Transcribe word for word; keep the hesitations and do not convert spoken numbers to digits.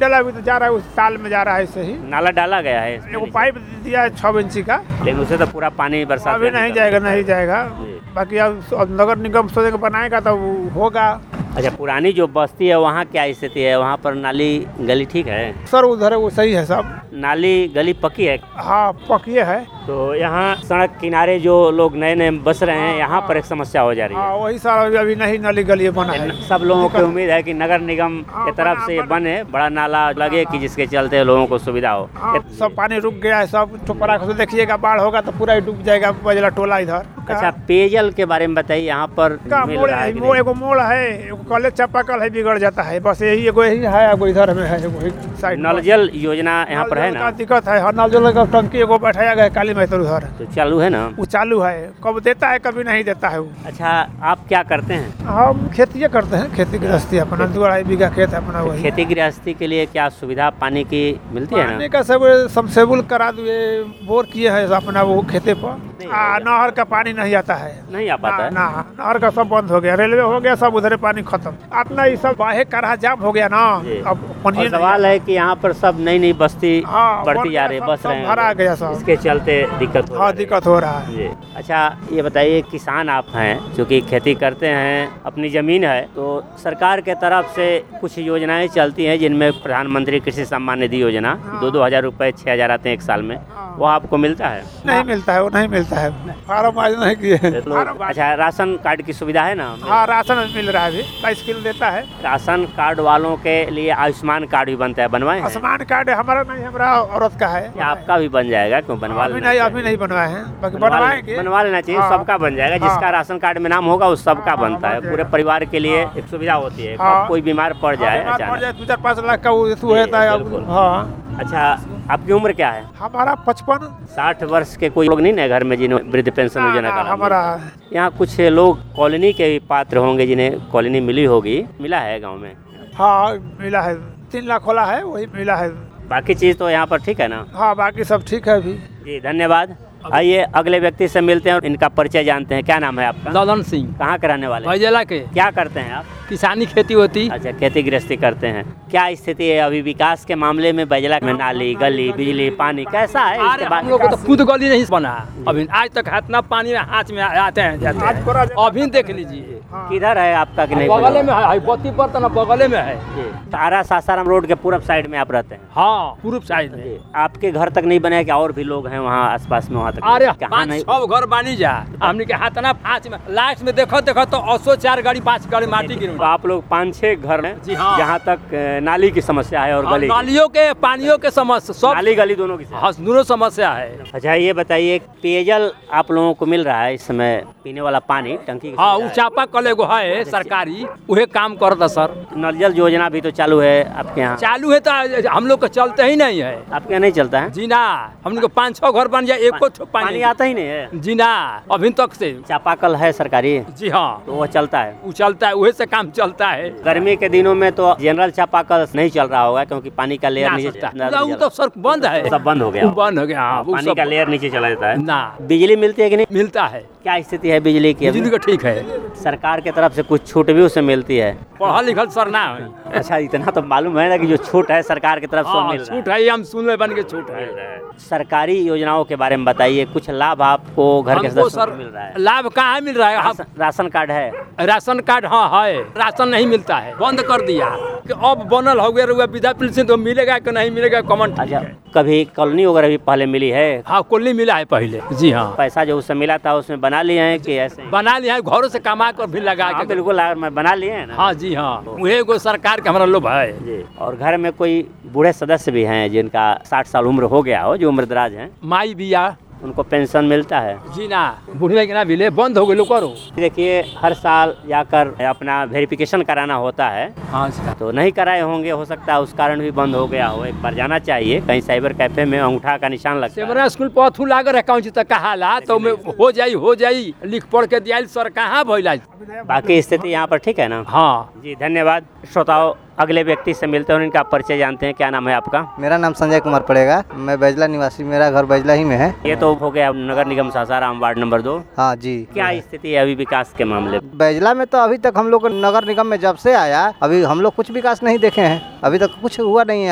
डाला अभी तो जा रहा है, उस साल में जा रहा है ऐसे ही। नाला डाला गया है, एगो पाइप दिया है छह इंची का, लेकिन उसे तो पूरा पानी बरसात अभी नहीं जाएगा, नहीं जाएगा। बाकी अब नगर निगम सोचेगा बनाएगा तो होगा। अच्छा, पुरानी जो बस्ती है वहाँ क्या स्थिति है? वहाँ पर नाली गली ठीक है सर? उधर है वो सही है सब, नाली गली पक्की है? हाँ पक्की है। तो यहाँ सड़क किनारे जो लोग नए नए बस रहे हैं, यहाँ पर एक समस्या हो जा रही है। हाँ वही सर, अभी नहीं नाली गली बना है। सब लोगों की उम्मीद है कि नगर निगम की तरफ से बने, बड़ा नाला लगे कि जिसके चलते लोगों को सुविधा हो। सब पानी रुक गया है, सब टोपरा को देखिएगा, बाढ़ होगा तो पूरा डूब जाएगा बजला टोला इधर। अच्छा, पेयजल के बारे में बताइए, यहाँ पर मोड़ है, वो एगो मोड़ है, एगो कॉलेज चापाकल है, बिगड़ जाता है, बस यही एगो यही है, एगो इधर में है, एगो साइड। नल जल योजना यहाँ पर है ना? दिक्कत है, नल जल का टंकी एगो बैठाया गया काली मैतर उधर, तो चालू है ना? वो चालू है, कब देता है कभी नहीं देता है वो। अच्छा, आप क्या करते हैं? हम खेती करते हैं, खेती गृहस्थी अपना, दो अढ़ाई बीघा खेत है अपना। वही खेती गृहस्थी के लिए क्या सुविधा पानी की मिलती है? पानी का सब समसेबुल करा दिए, बोर किए हैं अपना वो खेते पर। नहर का पानी नहीं आता है, नहीं आ पाता है ना, नहर का सब बंद हो गया, रेलवे हो गया, सब उधर पानी खत्म। अपना ये सब बाहे करा जाम हो गया ना। अब सवाल है कि यहाँ पर सब नई नई बस्ती बढ़ती जा रही है, बस रहे हैं, भरा गया सब, इसके चलते दिक्कत हो हाँ दिक्कत हो रहा है। अच्छा, ये बताइए, किसान आप हैं जो कि खेती करते हैं, अपनी जमीन है, तो सरकार के तरफ से कुछ योजनाएं चलती हैं जिनमें प्रधानमंत्री कृषि सम्मान निधि योजना दो दो हजार रुपए छह हजार आते हैं एक साल में, वो आपको मिलता है? नहीं मिलता है, वो नहीं मिलता है, फार्म आज नहीं किए। अच्छा, राशन कार्ड की सुविधा है ना? हाँ राशन मिल रहा है, अभी बाईस किलो देता है। राशन कार्ड वालों के लिए आयुष्मान कार्ड भी बनता है, बनवाए? आयुष्मान कार्ड हमारा नहीं, हमारा औरत का है। आपका भी बन जाएगा, क्यों बनवा लेना? नहीं, अभी नहीं बनवाए हैं, बाकी बनवाएंगे। बनवा लेना चाहिए, सबका बन जाएगा, जिसका राशन कार्ड में नाम होगा उस सबका बनता है, पूरे परिवार के लिए एक सुविधा होती है। कोई बीमार पड़ जाए अचानक, दो चार पाँच लाख का वो होता है। अच्छा, आपकी उम्र क्या है? हमारा पचपन। साठ वर्ष के कोई लोग नहीं ना घर में जिन्हें वृद्ध पेंशन योजना का हमारा? यहाँ कुछ लोग कॉलोनी के भी पात्र होंगे जिन्हें कॉलोनी मिली होगी, मिला है गाँव में? हाँ मिला है, तीन लाख वाला है, वही मिला है। बाकी चीज तो यहाँ पर ठीक है ना? हाँ बाकी सब ठीक है अभी। जी धन्यवाद। आइए अगले व्यक्ति से मिलते हैं, इनका परिचय जानते हैं। क्या नाम है आपका? ददन सिंह। कहाँ के रहने वाले? भैजला के। क्या करते हैं आप? किसानी खेती होती। अच्छा, खेती गृहस्थी करते हैं। क्या स्थिति है अभी विकास के मामले में बैजला में? नाली गली बिजली पानी कैसा है? हम लोग को तो खुद गली नहीं बना अभी, आज तक इतना पानी में हाथ में आते हैं जाते हैं, अभी देख लीजिए। किधर है आपका कि नहीं? बगले में है, बत्ती पर तो बगले में है। तारा सासाराम रोड के पूर्व साइड में आप रहते हैं? हाँ पूर्व साइड में। आपके घर तक नहीं बने क्या? और भी लोग हैं वहाँ आस पास में? वहाँ तक अरे सब घर बानी जा, हमने के हाथ ना पाँच में लास्ट में देखो देखो तो औसो चार गाड़ी पाँच गाड़ी माटी गिर। तो आप लोग पाँच छह घर हैं जी हाँ, जहाँ तक नाली की समस्या है और गली, नालियों के पानियों के समस्या, सब नाली गली दोनों की दोनों समस्या है। अच्छा ये बताइए, पेयजल आप लोगों को मिल रहा है इस समय? पीने वाला पानी टंकी? हाँ वो चापाकल एगो है सरकारी, वही काम करता सर। नल जल योजना भी तो चालू है आपके यहाँ? चालू है तो हम लोग को चलते ही नहीं है। आपके यहाँ नहीं चलता है? जी ना, हम लोग पाँच छह घर बन जाए, एक पानी आता ही नहीं है। जी ना, अभी तक से। चापाकल है सरकारी? जी हाँ, तो वो चलता है? वो चलता है, वही से काम चलता है। गर्मी के दिनों में तो जनरल चापाकल नहीं चल रहा होगा क्योंकि पानी का लेयर नीचे, तो सर बंद है, सब बंद हो गया, बंद हो गया, पानी का लेयर नीचे चला जाता है ना। बिजली मिलती है कि नहीं? मिलता है। क्या स्थिति है बिजली की? बिजली का ठीक है, सरकार की तरफ से कुछ छूट भी उससे मिलती है? पढ़ा लिखल सर ना है। अच्छा, इतना तो मालूम है ना कि जो छूट है सरकार की तरफ से मिल रहा है? छूट है, हम सुन ले बन के छूट है। सरकारी योजनाओं के बारे में बताइए, कुछ लाभ आपको घर के सदस्यों को मिल रहा है? लाभ कहाँ मिल रहा है? राशन कार्ड है? राशन कार्ड हाँ है, राशन नहीं मिलता है, बंद कर दिया। कि अब बनल हो गया वृद्धा पेंशन तो मिलेगा कि नहीं मिलेगा कमेंट। अच्छा, कभी कॉलोनी वगैरह भी पहले मिली है? हाँ कॉलोनी मिला है पहले। जी हाँ, पैसा जो उससे मिला था उसमें बना लिए हैं कि ऐसे? बना लिया है, घरों से कमा कर भी लगा के। बिल्कुल बना लिए हैं ना? हाँ जी हाँ, वही को सरकार का हमारा लोभ है जी। और घर में कोई बूढ़े सदस्य भी हैं जिनका साठ साल उम्र हो गया हो, जो उम्रदराज हैं? माई बिया, उनको पेंशन मिलता है? जी ना, बूढ़े के ना मिले, बंद हो गए लोग करो। देखिए हर साल जाकर अपना वेरिफिकेशन कराना होता है। हाँ तो नहीं कराए होंगे, हो सकता है उस कारण भी बंद हो गया हो। एक बार जाना चाहिए, कहीं साइबर कैफे में अंगूठा का निशान लगता है। सेमरा स्कूल पथू लागल अकाउंट तक कहाला तो में हो जाई हो जाई लिख पढ़ के दिया सर, कहाँ भइला। बाकी स्थिति यहाँ पर ठीक है ना? हाँ जी धन्यवाद। श्रोताओं, अगले व्यक्ति से मिलते हैं, इनका परिचय जानते हैं। क्या नाम है आपका? मेरा नाम संजय कुमार पड़ेगा, मैं बैजला निवासी, मेरा घर बैजला ही में है। ये तो हो गया नगर निगम सासाराम वार्ड नंबर दो। हाँ जी। क्या स्थिति है अभी विकास के मामले? बैजला में तो अभी तक हम लोग नगर निगम में जब से आया अभी हम लोग कुछ विकास नहीं देखे हैं, अभी तक कुछ हुआ नहीं है।